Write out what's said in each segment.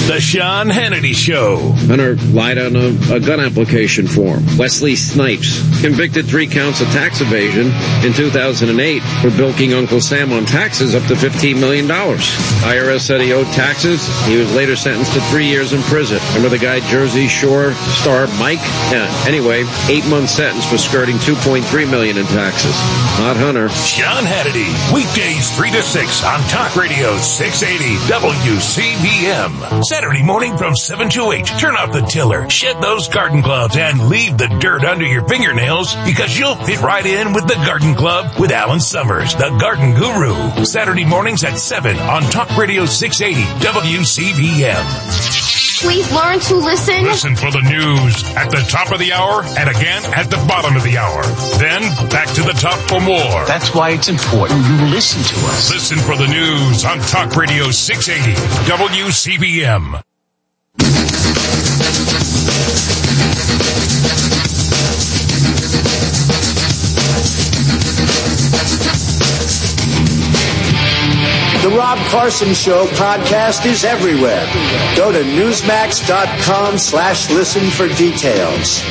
The Sean Hannity Show. Hunter lied on a gun application form. Wesley Snipes, convicted 3 counts of tax evasion in 2008 for bilking Uncle Sam on taxes up to $15 million. IRS said he owed taxes. He was later sentenced to 3 years in prison. Remember the guy Jersey Shore star Mike? Yeah. Anyway, 8-month sentence for skirting $2.3 million in taxes. Not Hunter. Sean Hannity, weekdays 3 to 6 on Talk Radio 680 WCBM. Saturday morning from 7 to 8. Turn off the tiller, shed those garden gloves, and leave the dirt under your fingernails because you'll fit right in with the Garden Club with Alan Summers, the garden guru. Saturday mornings at 7 on Talk Radio 680 WCBM. Please learn to listen. Listen for the news at the top of the hour and again at the bottom of the hour. Then back to the top for more. That's why it's important you listen to us. Listen for the news on Talk Radio 680 WCBM. The Rob Carson Show podcast is everywhere. Go to Newsmax.com/listen for details.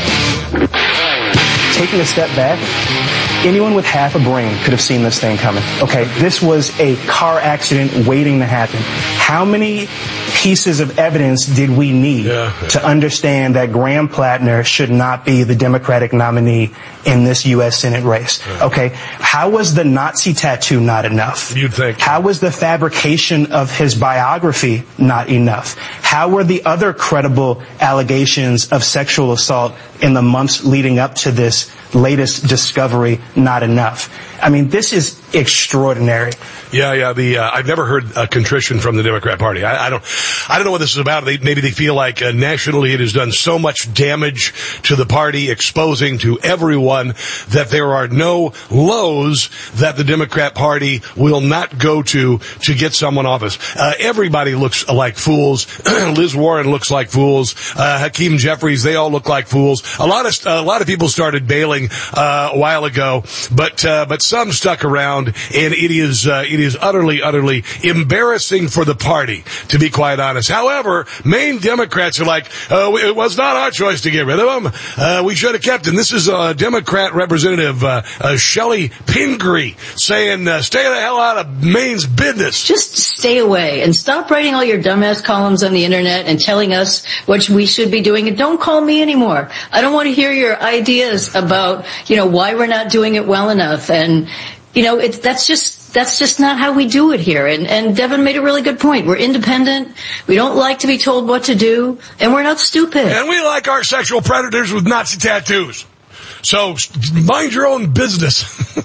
Taking a step back, anyone with half a brain could have seen this thing coming. Okay, this was a car accident waiting to happen. How many pieces of evidence did we need to understand that Graham Plattner should not be the Democratic nominee in this U.S. Senate race? Okay, how was the Nazi tattoo not enough? You'd think. How was the fabrication of his biography not enough? How were the other credible allegations of sexual assault in the months leading up to this latest discovery not enough? I mean, this is extraordinary. I've never heard a contrition from the Democrat Party. I don't know what this is about. Maybe they feel like nationally it has done so much damage to the party, exposing to everyone that there are no lows that the Democrat Party will not go to get someone office. Everybody looks like fools. Liz Warren looks like fools. Hakeem Jeffries, they all look like fools. A lot of people started bailing a while ago, but some stuck around, and it is utterly embarrassing for the party, to be quite honest. However, Maine Democrats are like, it was not our choice to get rid of him. We should have kept him. This is Democrat Representative Shelley Pingree saying, stay the hell out of Maine's business. Just stay away and stop writing all your dumbass columns on the internet and telling us what we should be doing. And don't call me anymore. I don't want to hear your ideas about, why we're not doing it well enough. And, that's just not how we do it here. And Devin made a really good point. We're independent. We don't like to be told what to do. And we're not stupid. And we like our sexual predators with Nazi tattoos. So mind your own business.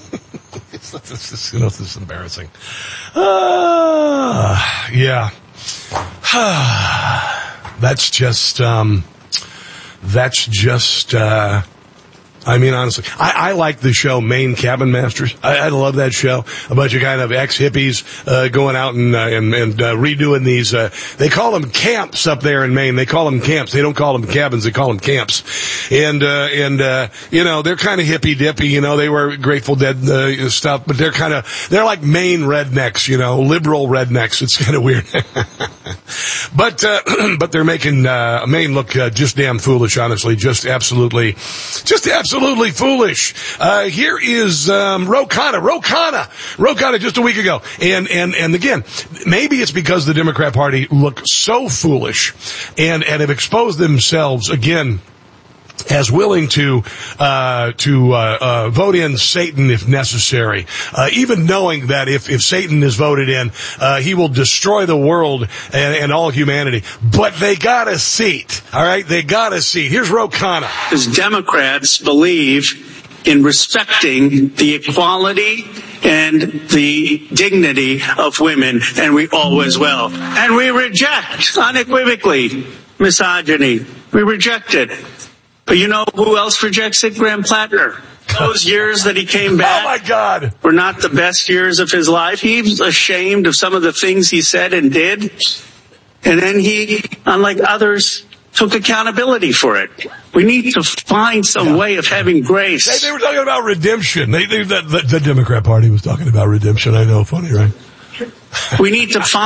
This is embarrassing. Yeah. That's just, honestly, I like the show Maine Cabin Masters. I love that show. A bunch of kind of ex-hippies going out and redoing these. They call them camps up there in Maine. They call them camps. They don't call them cabins. They call them camps. And they're kind of hippy-dippy. They were Grateful Dead stuff, but they're like Maine rednecks. Liberal rednecks. It's kind of weird. But they're making Maine look just damn foolish. Honestly, just absolutely foolish. Here is Ro Khanna just a week ago. And again, maybe it's because the Democrat Party look so foolish and have exposed themselves again as willing to vote in Satan if necessary, even knowing that if Satan is voted in, he will destroy the world and all humanity. But they got a seat, all right? They got a seat. Here's Ro Khanna. Because Democrats believe in respecting the equality and the dignity of women, and we always will. And we reject unequivocally misogyny. We reject it. But you know who else rejects it? Graham Plattner. Those years that he came back, oh my God, were not the best years of his life. He was ashamed of some of the things he said and did. And then he, unlike others, took accountability for it. We need to find some way of having grace. They were talking about redemption. The Democrat Party was talking about redemption. I know, funny, right? We need to find